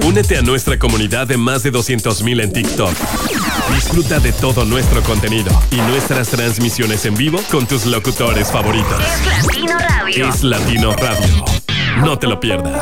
Únete a nuestra comunidad de más de 200,000 en TikTok. Disfruta de todo nuestro contenido y nuestras transmisiones en vivo con tus locutores favoritos. Es Latino Radio. Es Latino Radio. No te lo pierdas.